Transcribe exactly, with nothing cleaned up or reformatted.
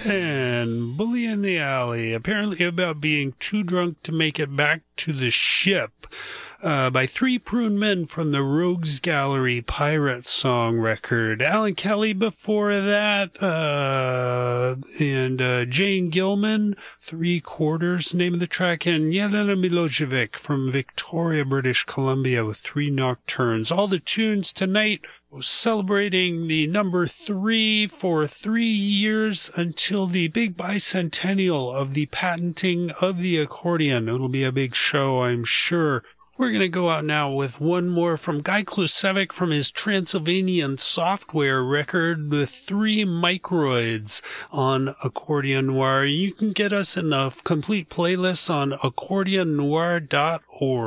And Bully in the Alley, apparently about being too drunk to make it back to the ship, uh, by three prune men from the Rogues Gallery Pirate Song record. Alan Kelly before that, uh, and uh, Jane Gilman, Three Quarters, name of the track, and Jelena Milojevic from Victoria, British Columbia with Three Nocturnes. All the tunes tonight celebrating the number three for three years until the big bicentennial of the patenting of the accordion. It'll be a big show, I'm sure. We're going to go out now with one more from Guy Klusevic from his Transylvanian Software record with Three Microids on Accordion Noir. You can get us in the complete playlist on accordion noir dot org.